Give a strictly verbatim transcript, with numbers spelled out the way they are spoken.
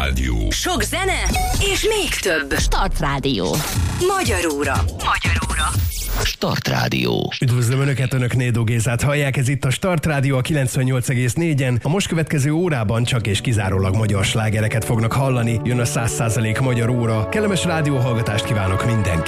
Rádió. Sok zene és még több. Start Rádió. Magyaróra. Magyaróra. Start Rádió. Üdvözlöm Önöket, Önök Nédó Gézát hallják, ez itt a Start Rádió a kilencvennyolc egész négyen. A most következő órában csak és kizárólag magyar slágereket fognak hallani. Jön a száz százalék magyar óra. Kellemes rádióhallgatást kívánok mindenkinek.